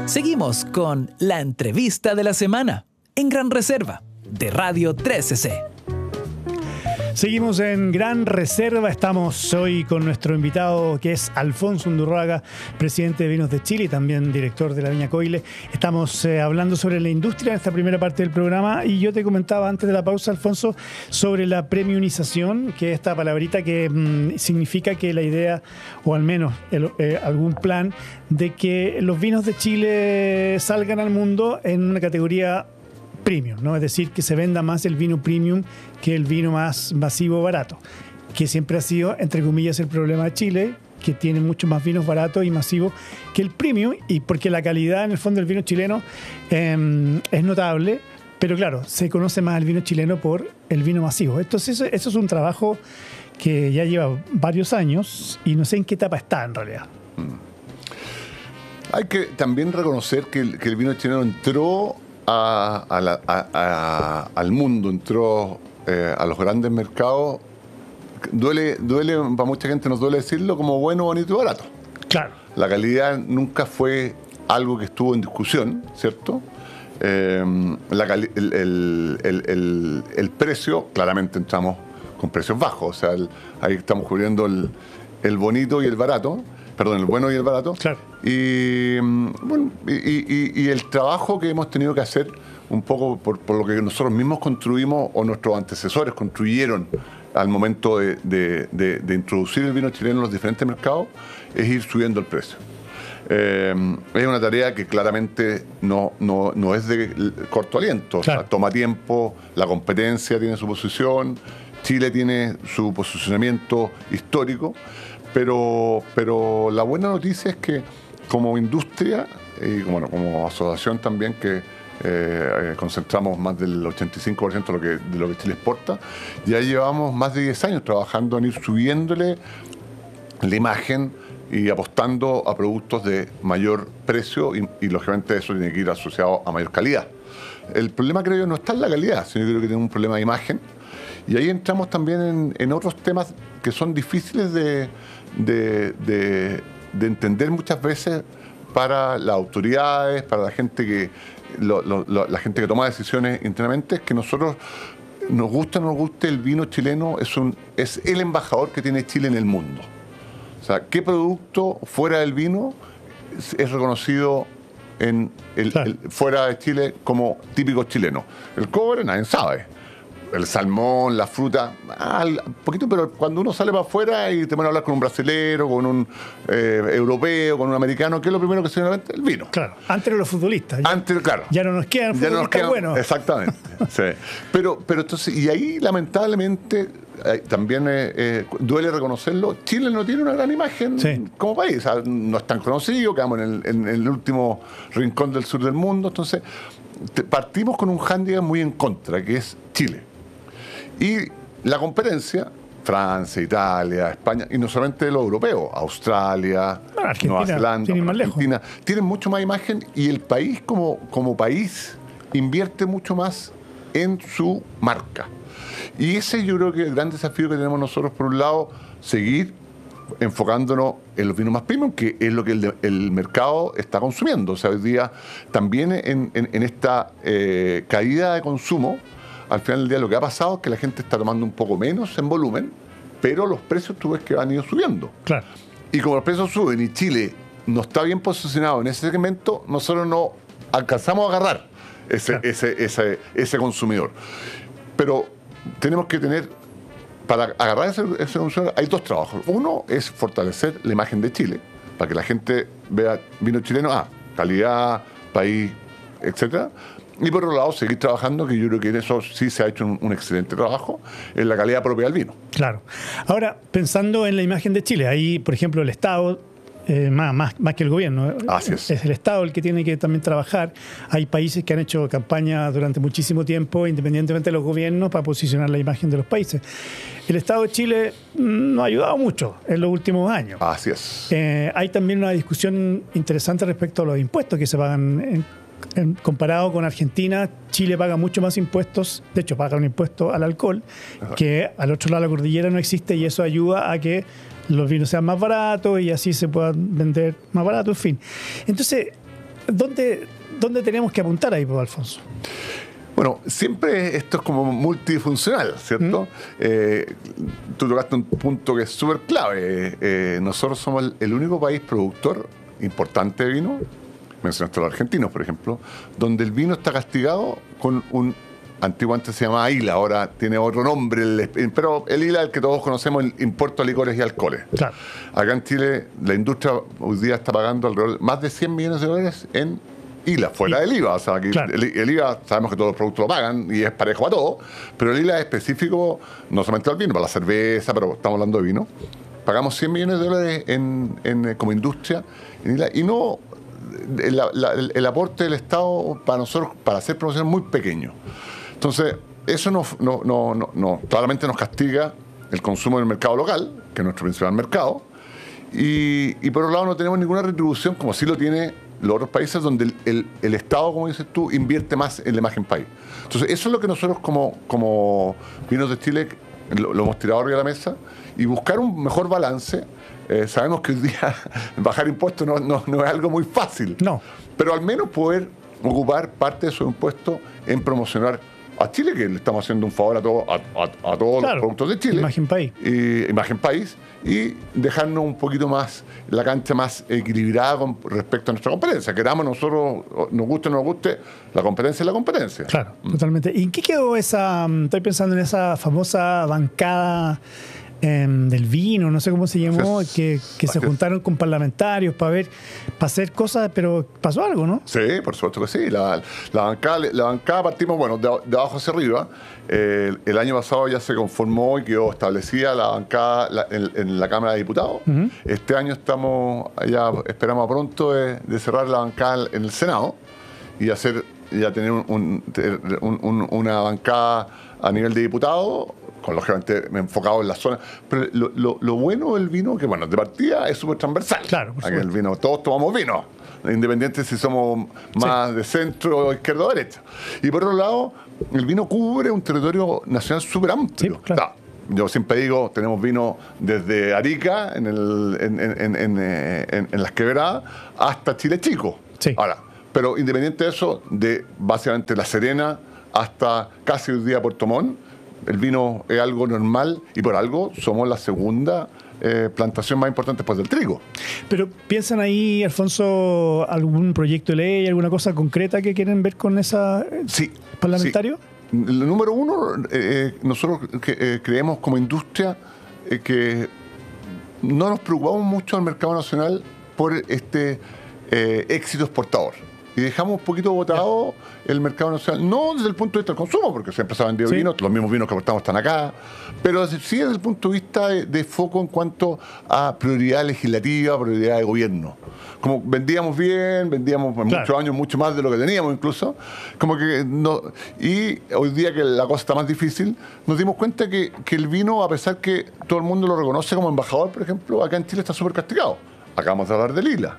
Seguimos con la entrevista de la semana en Gran Reserva de Radio 13C. Seguimos en Gran Reserva, estamos hoy con nuestro invitado que es Alfonso Undurraga, presidente de Vinos de Chile y también director de la Viña Coile. Estamos hablando sobre la industria en esta primera parte del programa y yo te comentaba antes de la pausa, Alfonso, sobre la premiumización, que es esta palabrita que significa que la idea, o al menos algún plan, de que los vinos de Chile salgan al mundo en una categoría premium, ¿no? Es decir, que se venda más el vino premium que el vino más masivo barato, que siempre ha sido, entre comillas, el problema de Chile, que tiene muchos más vinos baratos y masivos que el premium, y porque la calidad en el fondo del vino chileno es notable, pero claro, se conoce más el vino chileno por el vino masivo. Entonces eso es un trabajo que ya lleva varios años y no sé en qué etapa está en realidad. Hay que también reconocer que el vino chileno entró al mundo, entró a los grandes mercados. Duele, para mucha gente nos duele decirlo, como bueno, bonito y barato. Claro. La calidad nunca fue algo que estuvo en discusión, ¿cierto? El precio, claramente entramos con precios bajos, o sea, ahí estamos cubriendo el bonito y el barato. Perdón, el bueno y el barato. Claro. Y el trabajo que hemos tenido que hacer, un poco por lo que nosotros mismos construimos o nuestros antecesores construyeron al momento de introducir el vino chileno en los diferentes mercados, es ir subiendo el precio. Es una tarea que claramente no es de corto aliento. Claro. O sea, toma tiempo, la competencia tiene su posición, Chile tiene su posicionamiento histórico. Pero la buena noticia es que como industria y como asociación también, que concentramos más del 85% de lo que Chile exporta, ya llevamos más de 10 años trabajando en ir subiéndole la imagen y apostando a productos de mayor precio y lógicamente eso tiene que ir asociado a mayor calidad. El problema, creo yo, no está en la calidad, sino que creo que tiene un problema de imagen. Y ahí entramos también en otros temas que son difíciles de entender muchas veces para las autoridades, para la gente que la gente que toma decisiones internamente, es que nosotros, nos gusta o no nos guste, el vino chileno es el embajador que tiene Chile en el mundo. O sea, ¿qué producto fuera del vino es reconocido fuera de Chile como típico chileno? El cobre, nadie sabe. El salmón, la fruta, poquito, pero cuando uno sale para afuera y te van a hablar con un brasilero, con un europeo, con un americano, ¿qué es lo primero que se viene a la mente? El vino. Claro, antes eran los futbolistas. Claro. Ya no nos quedan futbolistas buenos. Exactamente. Sí. Pero entonces, y ahí lamentablemente, también duele reconocerlo, Chile no tiene una gran imagen como país. O sea, no es tan conocido, quedamos en el último rincón del sur del mundo. Entonces, partimos con un hándicap muy en contra, que es Chile. Y la competencia, Francia, Italia, España, y no solamente los europeos, Australia, Nueva Zelanda, Argentina, tienen mucho más imagen, y el país como país invierte mucho más en su marca. Y ese, yo creo que es el gran desafío que tenemos nosotros, por un lado, seguir enfocándonos en los vinos más premium, que es lo que el mercado está consumiendo. O sea, hoy día también en esta caída de consumo, al final del día lo que ha pasado es que la gente está tomando un poco menos en volumen, pero los precios tú ves que han ido subiendo. Claro. Y como los precios suben y Chile no está bien posicionado en ese segmento, nosotros no alcanzamos a agarrar ese consumidor. Pero tenemos que tener, para agarrar ese consumidor, hay dos trabajos. Uno es fortalecer la imagen de Chile, para que la gente vea vino chileno, calidad, país, etcétera. Y por otro lado, seguir trabajando, que yo creo que en eso sí se ha hecho un excelente trabajo, en la calidad propia del vino. Claro. Ahora, pensando en la imagen de Chile, ahí, por ejemplo, el Estado, más que el gobierno, es el Estado el que tiene que también trabajar. Hay países que han hecho campaña durante muchísimo tiempo, independientemente de los gobiernos, para posicionar la imagen de los países. El Estado de Chile no ha ayudado mucho en los últimos años. Así es. Hay también una discusión interesante respecto a los impuestos que se pagan comparado con Argentina. Chile paga mucho más impuestos, de hecho paga un impuesto al alcohol, que al otro lado de la cordillera no existe, y eso ayuda a que los vinos sean más baratos y así se puedan vender más barato, en fin. Entonces, ¿dónde tenemos que apuntar ahí, Alfonso? Bueno, siempre esto es como multifuncional, ¿cierto? Tú tocaste un punto que es súper clave. Nosotros somos el único país productor importante de vino, mencionaste a los argentinos, por ejemplo, donde el vino está castigado con un... Antiguamente se llamaba ILA, ahora tiene otro nombre, pero el ILA es el que todos conocemos, el impuesto a licores y alcoholes. Claro. Acá en Chile, la industria hoy día está pagando alrededor de más de 100 millones de dólares en ILA, fuera del IVA. O sea, aquí claro. el IVA, sabemos que todos los productos lo pagan y es parejo a todo, pero el ILA es específico no solamente al vino, para la cerveza, pero estamos hablando de vino. Pagamos 100 millones de dólares como industria en ILA y no... El aporte del Estado para nosotros, para hacer promoción, es muy pequeño. Entonces, eso claramente nos castiga el consumo del mercado local, que es nuestro principal mercado, y por otro lado no tenemos ninguna retribución, como sí lo tiene los otros países, donde el Estado, como dices tú, invierte más en la imagen país. Entonces, eso es lo que nosotros como Vinos de Chile lo hemos tirado arriba de la mesa, y buscar un mejor balance. Sabemos que hoy día bajar impuestos no es algo muy fácil, no, pero al menos poder ocupar parte de esos impuestos en promocionar a Chile, que le estamos haciendo un favor a todos claro, los productos de Chile. Imagen país. Imagen país. Y dejarnos un poquito más, la cancha más equilibrada con respecto a nuestra competencia. Queramos nosotros, nos guste o no nos guste, la competencia es la competencia. Claro, totalmente. ¿Y en qué quedó estoy pensando en esa famosa bancada del vino, no sé cómo se llamó, que se juntaron con parlamentarios para hacer cosas, pero pasó algo, ¿no? Sí, por supuesto que sí. La bancada partimos, bueno, de abajo hacia arriba. El año pasado ya se conformó y quedó establecida la bancada en la Cámara de Diputados. Uh-huh. Este año esperamos pronto de cerrar la bancada en el Senado y tener una bancada a nivel de diputados, con lógicamente enfocado en la zona. Pero lo bueno del vino, que bueno, de partida es súper transversal. Claro, por supuesto. El vino, todos tomamos vino, independiente si somos más de centro, izquierda o derecha. Y por otro lado, el vino cubre un territorio nacional súper amplio. Sí, claro. Yo siempre digo, tenemos vino desde Arica, en las quebradas, hasta Chile Chico. Sí. Ahora, pero independiente de eso, de básicamente La Serena hasta casi hoy día Puerto Montt, el vino es algo normal y por algo somos la segunda plantación más importante después del trigo. Pero ¿piensan ahí, Alfonso, algún proyecto de ley, alguna cosa concreta que quieren ver con esa parlamentario? Sí. Lo número uno, nosotros creemos como industria que no nos preocupamos mucho al mercado nacional por este éxito exportador. Y dejamos un poquito botado el mercado nacional, no desde el punto de vista del consumo, porque siempre se ha vendido vino, los mismos vinos que aportamos están acá, pero sí desde el punto de vista de foco en cuanto a prioridad legislativa, prioridad de gobierno. Como vendíamos muchos años mucho más de lo que teníamos incluso, como que no, y hoy día que la cosa está más difícil, nos dimos cuenta que el vino, a pesar que todo el mundo lo reconoce como embajador, por ejemplo, acá en Chile está súper castigado. Acabamos de hablar del ILA.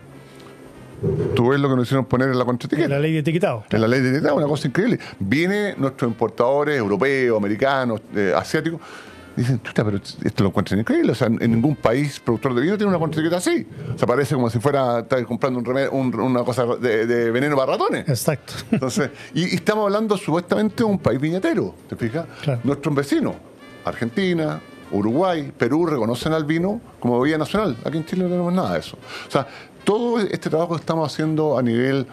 Tú ves lo que nos hicieron poner en la contraetiqueta. En la ley de etiquetado. En la ley de etiquetado, una cosa increíble. Vienen nuestros importadores europeos, americanos, asiáticos, dicen, chuta, pero esto lo encuentran increíble. O sea, en ningún país productor de vino tiene una contraetiqueta así. O sea, parece como si fuera estar comprando una cosa de veneno para ratones. Exacto. Entonces, y estamos hablando supuestamente de un país viñatero, ¿te fijas? Claro. Nuestros vecinos, Argentina, Uruguay, Perú, reconocen al vino como bebida nacional. Aquí en Chile no tenemos nada de eso. O sea, todo este trabajo que estamos haciendo a nivel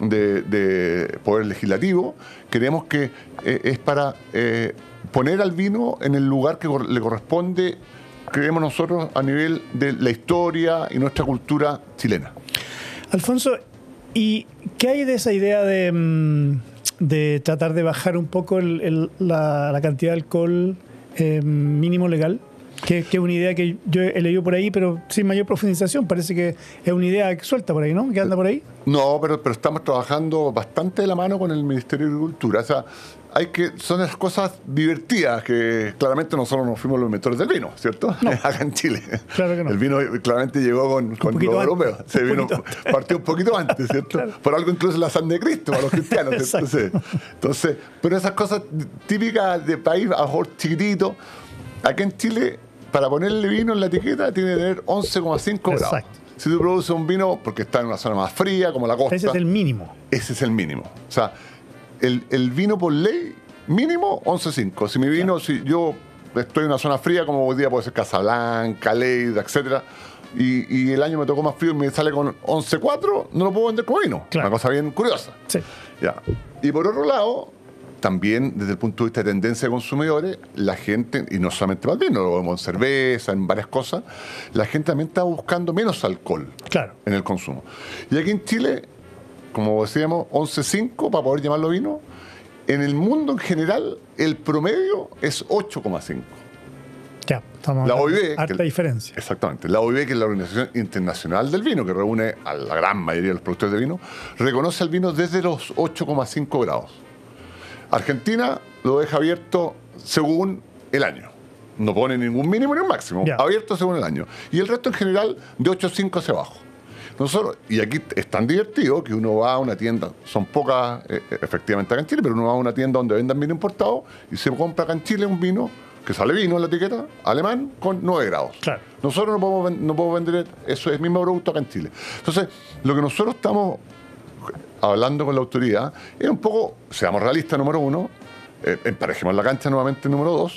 de poder legislativo, creemos que es para poner al vino en el lugar que le corresponde, creemos nosotros, a nivel de la historia y nuestra cultura chilena. Alfonso, ¿y qué hay de esa idea de tratar de bajar un poco la cantidad de alcohol mínimo legal? Que es una idea que yo he leído por ahí, pero sin mayor profundización. Parece que es una idea suelta por ahí, ¿no? Que anda por ahí. No, pero estamos trabajando bastante de la mano con el Ministerio de Agricultura. O sea, son las cosas divertidas que claramente nosotros nos fuimos los inventores del vino, ¿cierto? No. Acá en Chile. Claro que no. El vino claramente llegó con los europeos. Partió un poquito antes, ¿cierto? Claro. Por algo incluso la sangre de Cristo para los cristianos. Entonces, pero esas cosas típicas de país, a lo mejor chiquitito, acá en Chile, para ponerle vino en la etiqueta tiene que tener 11,5 grados. si tú produces un vino porque está en una zona más fría, como la costa. Ese es el mínimo. Ese es el mínimo. O sea, el vino por ley, mínimo 11.5. Si mi vino, si yo estoy en una zona fría, como hoy día puede ser Casablanca, Lleida, etcétera, y el año me tocó más frío y me sale con 11.4, no lo puedo vender como vino. Claro. Una cosa bien curiosa. Sí. Ya. Y por otro lado, también desde el punto de vista de tendencia de consumidores, la gente, y no solamente para el vino, lo vemos en cerveza, en varias cosas, la gente también está buscando menos alcohol en el consumo. Y aquí en Chile, como decíamos, 11.5 para poder llamarlo vino. En el mundo en general, el promedio es 8,5. Ya, estamos la hablando OIB, harta diferencia. Exactamente. La OIB, que es la Organización Internacional del Vino, que reúne a la gran mayoría de los productores de vino, reconoce el vino desde los 8,5 grados. Argentina lo deja abierto según el año. No pone ningún mínimo ni un máximo. Ya. Abierto según el año. Y el resto en general de 8,5 hacia abajo. Nosotros, y aquí es tan divertido que uno va a una tienda, son pocas efectivamente acá en Chile, pero uno va a una tienda donde vendan vino importado y se compra acá en Chile un vino que sale vino en la etiqueta, alemán, con 9 grados. Claro. Nosotros no podemos vender eso, el mismo producto acá en Chile. Entonces, lo que nosotros estamos hablando con la autoridad es un poco, seamos realistas, número uno, emparejemos la cancha nuevamente, número dos,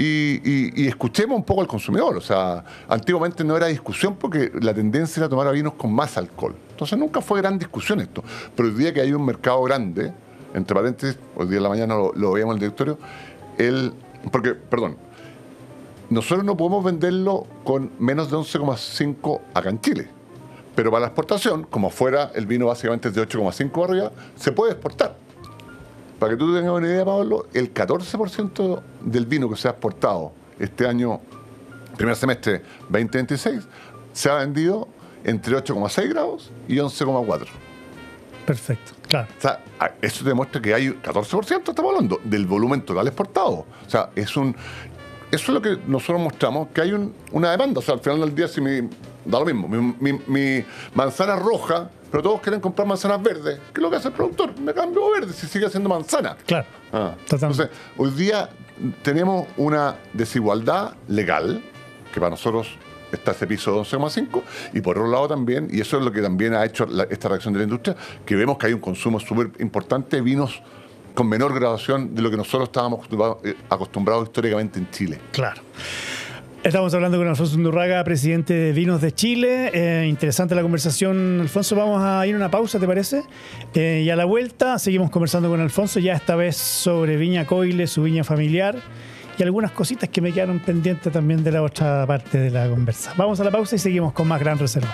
y escuchemos un poco al consumidor. O sea, antiguamente no era discusión porque la tendencia era tomar vinos con más alcohol. Entonces nunca fue gran discusión esto. Pero hoy día que hay un mercado grande, entre paréntesis, hoy día en la mañana lo veíamos en el directorio, porque, perdón, nosotros no podemos venderlo con menos de 11,5 acá en Chile. Pero para la exportación, como fuera el vino básicamente es de 8,5 arriba, se puede exportar. Para que tú tengas una idea, Pablo, el 14% del vino que se ha exportado este año, primer semestre 2026, se ha vendido entre 8,6 grados y 11,4. Perfecto, claro. O sea, eso demuestra que hay 14%, estamos hablando, del volumen total exportado. O sea, eso es lo que nosotros mostramos, que hay una demanda. O sea, al final del día, si da lo mismo, mi manzana roja, pero todos quieren comprar manzanas verdes. ¿Qué es lo que hace el productor? Me cambio a verde si sigue haciendo manzana. Claro, totalmente. Entonces, hoy día tenemos una desigualdad legal, que para nosotros está ese piso de 11,5, y por otro lado también, y eso es lo que también ha hecho esta reacción de la industria, que vemos que hay un consumo súper importante de vinos con menor graduación de lo que nosotros estábamos acostumbrados históricamente en Chile. Claro. Estamos hablando con Alfonso Undurraga, presidente de Vinos de Chile. Interesante la conversación, Alfonso. Vamos a ir a una pausa, ¿te parece? Y a la vuelta seguimos conversando con Alfonso, ya esta vez sobre Viña Coyle, su viña familiar, y algunas cositas que me quedaron pendientes también de la otra parte de la conversa. Vamos a la pausa y seguimos con más Gran Reserva.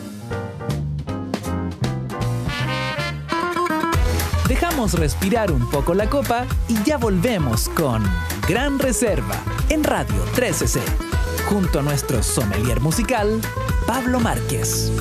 Dejamos respirar un poco la copa y ya volvemos con Gran Reserva en Radio 13C, junto a nuestro sommelier musical, Pablo Márquez.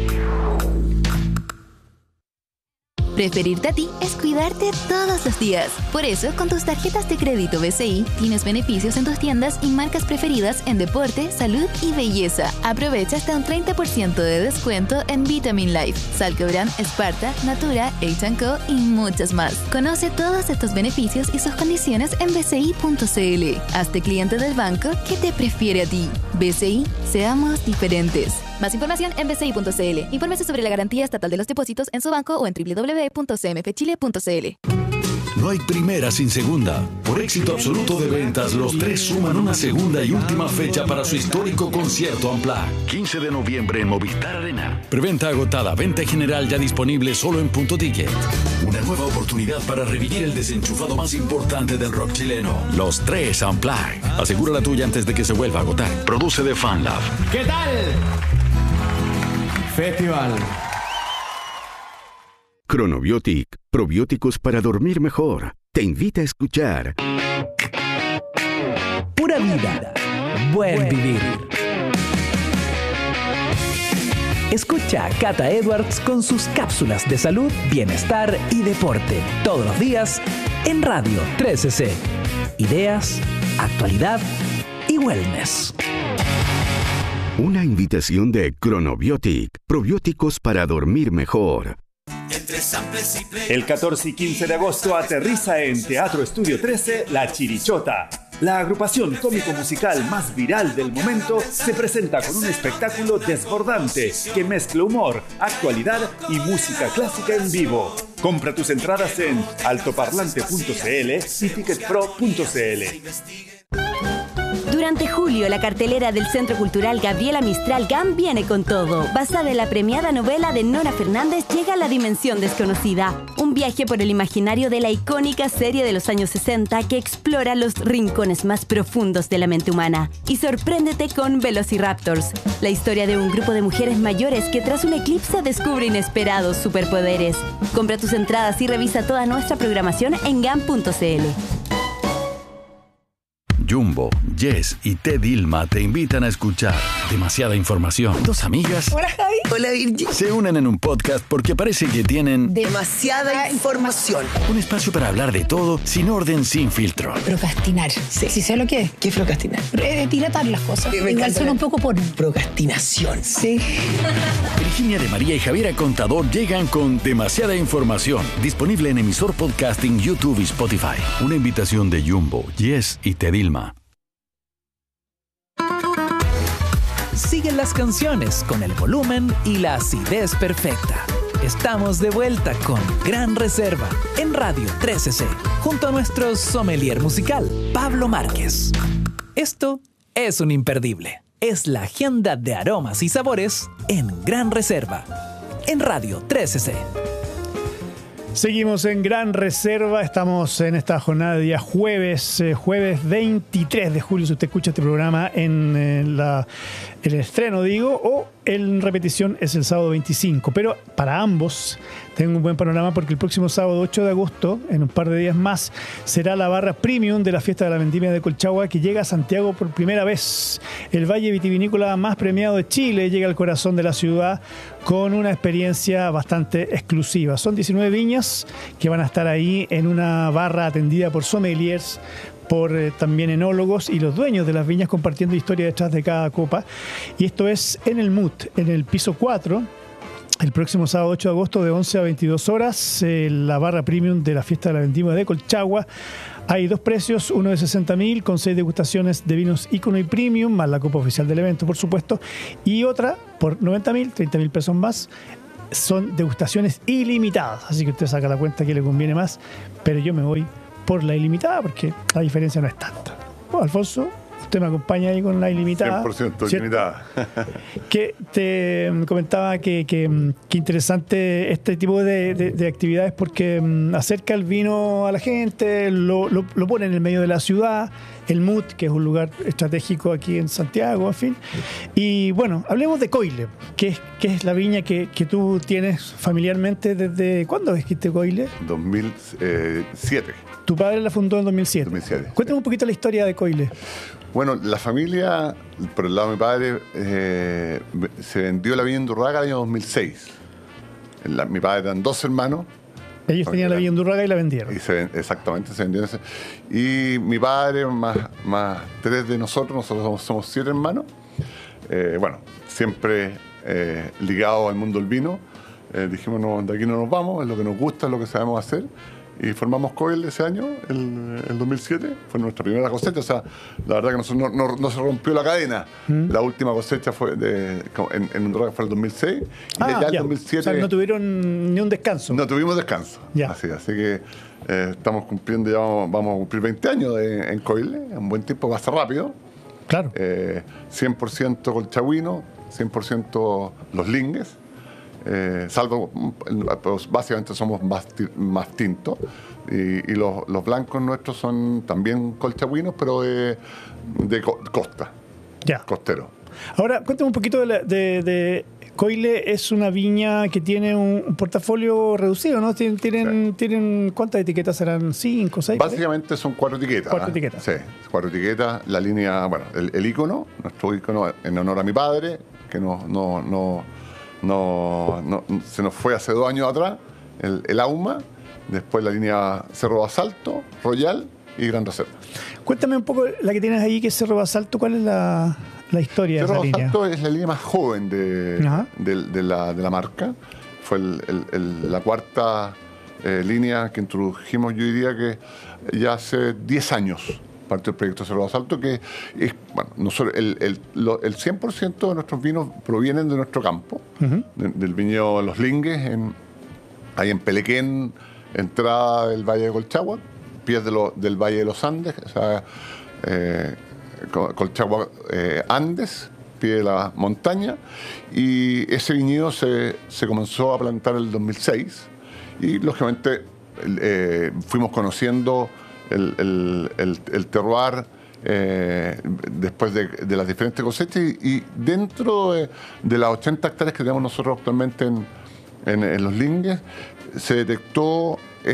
Preferirte a ti es cuidarte todos los días. Por eso, con tus tarjetas de crédito BCI, tienes beneficios en tus tiendas y marcas preferidas en deporte, salud y belleza. Aprovecha hasta un 30% de descuento en Vitamin Life, Salcobran, Sparta, Natura, H&Co y muchas más. Conoce todos estos beneficios y sus condiciones en bci.cl. Hazte cliente del banco que te prefiere a ti. BCI, seamos diferentes. Más información en bci.cl. Infórmese sobre la garantía estatal de los depósitos en su banco o en www.cmfchile.cl. No hay primera sin segunda. Por éxito absoluto de ventas, los tres suman una segunda y última fecha para su histórico concierto Unplugged. 15 de noviembre en Movistar Arena. Preventa agotada, venta general ya disponible solo en Punto Ticket. Una nueva oportunidad para revivir el desenchufado más importante del rock chileno. Los tres Unplugged. Asegura la tuya antes de que se vuelva a agotar. Produce de FanLab. ¿Qué tal? Festival. Chronobiotic, probióticos para dormir mejor. Te invita a escuchar Pura vida, buen vivir. Escucha a Cata Edwards con sus cápsulas de salud, bienestar y deporte todos los días en Radio 13C. Ideas, actualidad y wellness. una invitación de Chronobiotic, probióticos para dormir mejor. El 14 y 15 de agosto aterriza en Teatro Estudio 13 La Chirichota. La agrupación cómico-musical más viral del momento se presenta con un espectáculo desbordante que mezcla humor, actualidad y música clásica en vivo. Compra tus entradas en altoparlante.cl y ticketpro.cl. Durante julio, la cartelera del Centro Cultural Gabriela Mistral GAM viene con todo. Basada en la premiada novela de Nora Fernández, llega La Dimensión Desconocida. Un viaje por el imaginario de la icónica serie de los años 60 que explora los rincones más profundos de la mente humana. Y sorpréndete con Velociraptors, la historia de un grupo de mujeres mayores que tras un eclipse descubre inesperados superpoderes. Compra tus entradas y revisa toda nuestra programación en gam.cl. Jumbo, Yes y Dilma te invitan a escuchar demasiada información. Dos amigas. Hola, Javi. Hola, Virgi. Se unen en un podcast porque parece que tienen demasiada información. Un espacio para hablar de todo, sin orden, sin filtro. Procrastinar. Sí sé lo que es. ¿Qué es procrastinar? Dilatar las cosas. Igual suena un poco por procrastinación. Sí. Virginia de María y Javiera Contador llegan con demasiada información. Disponible en emisor podcasting, YouTube y Spotify. Una invitación de Jumbo, Yes y Dilma. Siguen las canciones con el volumen y la acidez perfecta. Estamos de vuelta con Gran Reserva en Radio 13C, junto a nuestro sommelier musical, Pablo Márquez. Esto es un imperdible. Es la agenda de aromas y sabores en Gran Reserva, en Radio 13C. Seguimos en Gran Reserva, estamos en esta jornada de día jueves 23 de julio, si usted escucha este programa en el estreno, o en repetición es el sábado 25, pero para ambos tengo un buen panorama porque el próximo sábado 8 de agosto, en un par de días más, será la barra premium de la fiesta de la vendimia de Colchagua que llega a Santiago por primera vez. El valle vitivinícola más premiado de Chile llega al corazón de la ciudad con una experiencia bastante exclusiva. Son 19 viñas que van a estar ahí en una barra atendida por sommeliers, por también enólogos y los dueños de las viñas compartiendo historia detrás de cada copa. Y esto es en el MUT, en el piso 4, el próximo sábado 8 de agosto de 11 a 22 horas, la barra premium de la fiesta de la vendimia de Colchagua. Hay dos precios, uno de 60.000 con 6 degustaciones de vinos ícono y premium, más la copa oficial del evento, por supuesto, y otra por 90.000, 30.000 pesos más. Son degustaciones ilimitadas, así que usted saca la cuenta que le conviene más, pero yo me voy por la ilimitada porque la diferencia no es tanta. Bueno, Alfonso, usted me acompaña ahí con la ilimitada. 100% ilimitada. Que te comentaba que interesante este tipo de actividades porque acerca el vino a la gente, lo pone en el medio de la ciudad, el MUT, que es un lugar estratégico aquí en Santiago, en fin. Y bueno, hablemos de Coile, que es la viña que tú tienes familiarmente desde... ¿Cuándo dijiste Coile? 2007. Tu padre la fundó en 2007. 2007. Cuéntame un poquito la historia de Coile. Bueno, la familia, por el lado de mi padre, se vendió la viña en Durraga el año 2006. Mi padre eran 2 hermanos. Ellos tenían la viña en Durraga y la vendieron. Exactamente, se vendió. Y mi padre, más 3 de nosotros somos 7 hermanos. Bueno, siempre ligados al mundo del vino. Dijimos, no, de aquí no nos vamos, es lo que nos gusta, es lo que sabemos hacer. Y formamos Coile ese año, el 2007, fue nuestra primera cosecha. O sea, la verdad que no se rompió la cadena. La última cosecha fue en Honduras, fue el 2006. Y ya el 2007... O sea, no tuvieron ni un descanso. No tuvimos descanso. Ya. Así que estamos cumpliendo, ya vamos a cumplir 20 años en Coile, un buen tiempo, pasa rápido. Claro. 100% colchagüino, 100% los lingues. Salvo, pues básicamente somos más tintos y los blancos nuestros son también colchagüinos, pero de costa, costero. Ahora, cuéntame un poquito de Coile. Es una viña que tiene un portafolio reducido, ¿no? Tienen ¿cuántas etiquetas serán? ¿5, 6? Básicamente son 4 etiquetas. 4 etiquetas. Sí, 4 etiquetas. La línea, bueno, el ícono, nuestro ícono en honor a mi padre, que se nos fue hace 2 años atrás, el Auma, después la línea Cerro Basalto, Royal y Gran Reserva. Cuéntame un poco la que tienes ahí, que es Cerro Basalto, ¿cuál es la historia Cerro de esa línea? Cerro Basalto es la línea más joven de la marca. Fue la 4ª línea que introdujimos, yo diría que ya hace 10 años. parte del proyecto Cerro Basalto, que es, bueno, nosotros, el 100% de nuestros vinos provienen de nuestro campo, del viñedo Los Lingues, ahí en Pelequén, entrada del Valle de Colchagua, pies del Valle de los Andes, o sea, Colchagua Andes, pie de la montaña, y ese viñedo se comenzó a plantar en el 2006, y lógicamente fuimos conociendo el terroir después de las diferentes cosechas, y dentro de las 80 hectáreas que tenemos nosotros actualmente en Los Lingues, se detectó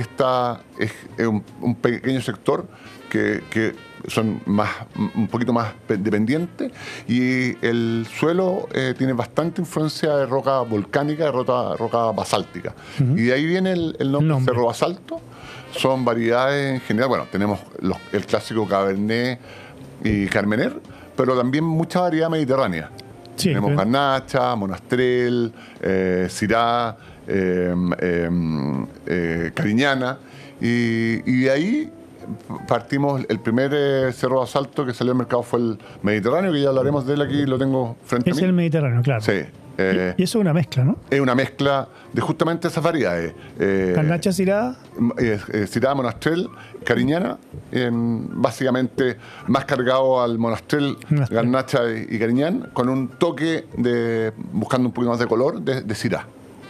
un pequeño sector que son un poquito más dependientes, y el suelo tiene bastante influencia de roca volcánica, de roca basáltica. Y de ahí viene el nombre Cerro Basalto. Son variedades en general, bueno, tenemos el clásico Cabernet y Carmener, pero también mucha variedad mediterránea. Sí, tenemos Garnacha, Monastrell, Syrah, Cariñana, y de ahí partimos. El primer Cerro Basalto que salió al mercado fue el Mediterráneo, que ya hablaremos de él, aquí lo tengo frente a mí. Es el Mediterráneo, claro. Sí. Y eso es una mezcla, ¿no? Es una mezcla de justamente esas variedades. Garnacha, Syrah. Syrah, Monastrell, Cariñana, básicamente más cargado al Monastrell, Garnacha y Cariñán, con un toque buscando un poquito más de color, de Syrah.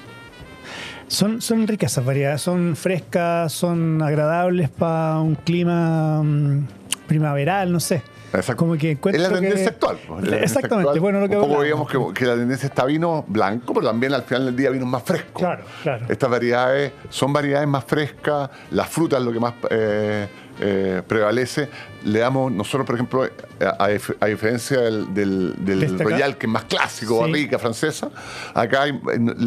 Son ricas esas variedades, son frescas, son agradables para un clima primaveral, no sé. Exacto. Como que es la tendencia actual. Exactamente. Actual. Bueno, lo que un poco veíamos que la tendencia está vino blanco, pero también al final del día vinos más frescos. Claro, claro. Estas variedades son variedades más frescas, la fruta es lo que más prevalece. Le damos, nosotros, por ejemplo, a diferencia del Royal, que es más clásico, barrica francesa, acá hay,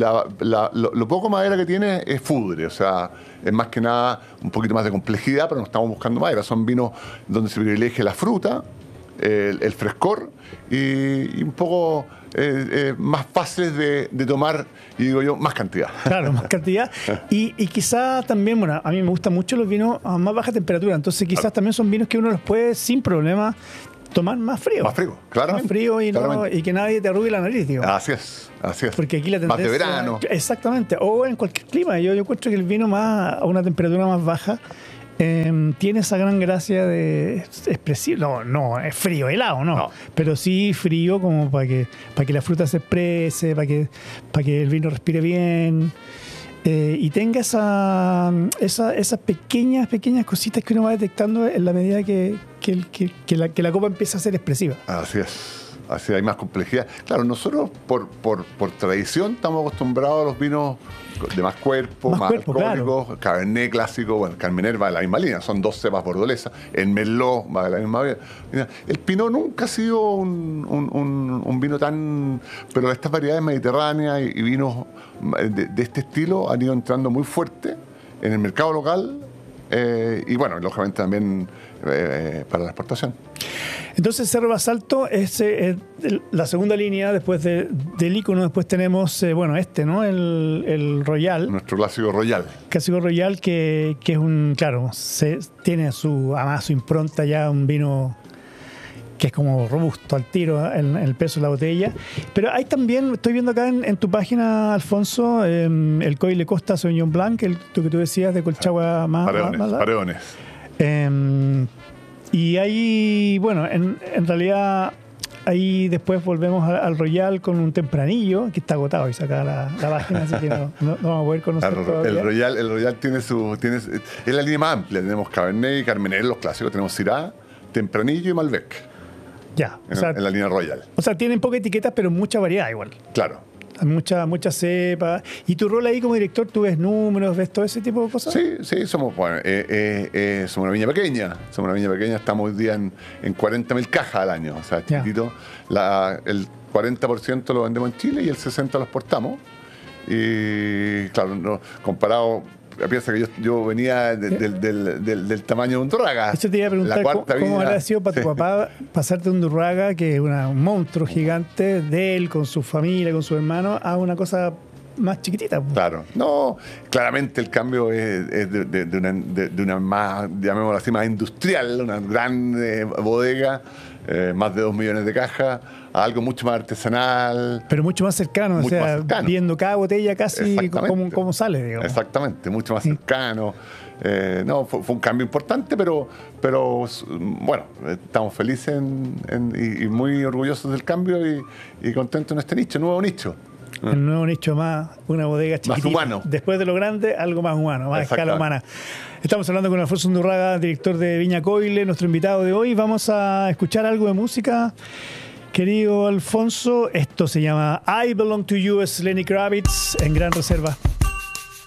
lo poco madera que tiene es foudre, o sea, es más que nada un poquito más de complejidad, pero no estamos buscando madera. Son vinos donde se privilegia la fruta, el frescor y un poco más fáciles de tomar, y digo yo, más cantidad. Claro, más cantidad. Y quizás también, bueno, a mí me gustan mucho los vinos a más baja temperatura, entonces quizás también son vinos que uno los puede sin problema tomar más frío. Más frío, claramente. Más frío y que nadie te arrugue la nariz, digo. Así es. Porque aquí la tendencia... Más de verano. Exactamente. O en cualquier clima. Yo encuentro que el vino a una temperatura más baja tiene esa gran gracia de expresivo. No, es frío, helado, no. Pero sí frío como para que la fruta se exprese, para que el vino respire bien. Y tenga esas pequeñas cositas que uno va detectando en la medida que la copa empieza a ser expresiva. Así es, hay más complejidad. Claro, nosotros por tradición estamos acostumbrados a los vinos de más cuerpo, más alcohólicos. Claro. Cabernet clásico, bueno, Carmener va de la misma línea, son 2 cepas bordolesas. El Merlot va de la misma línea. El Pinot nunca ha sido un vino tan... Pero estas variedades mediterráneas y vinos de este estilo han ido entrando muy fuerte en el mercado local, y bueno, lógicamente también para la exportación. Entonces Cerro Basalto es la segunda línea después del ícono. Después tenemos, ¿no? El Royal. Nuestro clásico Royal. Clásico Royal que es un, claro, tiene además su impronta ya, un vino que es como robusto al tiro en el peso de la botella. Pero hay también, estoy viendo acá en tu página, Alfonso, el Coile Costa Sauvignon Blanc, que tú decías de Colchagua más... Paredones. Y ahí, bueno, en realidad, ahí después volvemos al Royal con un tempranillo, que está agotado y saca la página, así que no vamos a poder conocer todavía. El Royal tiene es la línea más amplia. Tenemos Cabernet y Carmener, los clásicos. Tenemos Syrah, Tempranillo y Malbec. Ya. En la línea Royal. O sea, tienen poca etiqueta, pero mucha variedad igual. Claro. Mucha cepa. ¿Y tu rol ahí como director? ¿Tú ves números, ves todo ese tipo de cosas? Sí, somos una viña pequeña. Estamos hoy día en 40.000 cajas al año. O sea, chiquitito. El 40% lo vendemos en Chile y el 60% lo exportamos. Y claro, comparado... Piensa que yo venía del tamaño de un Undurraga. Eso te iba a preguntar, ¿cómo habrá sido para tu papá pasarte de un Undurraga, que es un monstruo gigante, de él, con su familia, con su hermano, a una cosa más chiquitita. Claro. No, claramente el cambio es de una más, llamémoslo así, más industrial, una gran bodega, más de 2 millones de cajas, a algo mucho más artesanal. Pero mucho más cercano, o sea, viendo cada botella casi cómo sale, digamos. Exactamente, mucho más cercano. No, fue un cambio importante, pero bueno, estamos felices y muy orgullosos del cambio y contentos en este nicho, nuevo nicho. El nuevo nicho más, una bodega chiquitita. Más humano. Después de lo grande, algo más humano, más escala humana. Estamos hablando con Alfonso Undurraga, director de Viña Coile, nuestro invitado de hoy. Vamos a escuchar algo de música. Querido Alfonso, esto se llama I Belong to You, es Lenny Kravitz en Gran Reserva.